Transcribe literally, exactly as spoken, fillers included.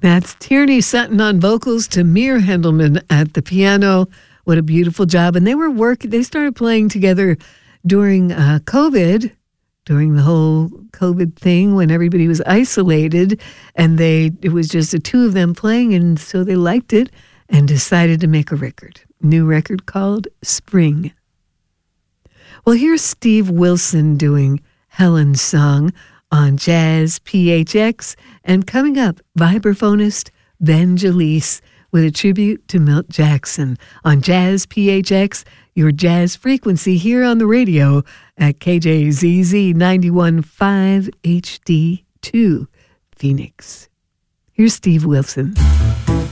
That's Tierney Sutton on vocals, Tamir Hendelman at the piano. What a beautiful job. And they were working, they started playing together during uh, COVID, during the whole COVID thing when everybody was isolated. And they it was just the two of them playing. And so they liked it and decided to make a record. New record called Spring. Well, here's Steve Wilson doing Helen's Song on Jazz P H X, and coming up, vibraphonist Ben Jalise with a tribute to Milt Jackson on Jazz P H X, your jazz frequency here on the radio at K J Z Z ninety-one point five H D two, Phoenix. Here's Steve Wilson.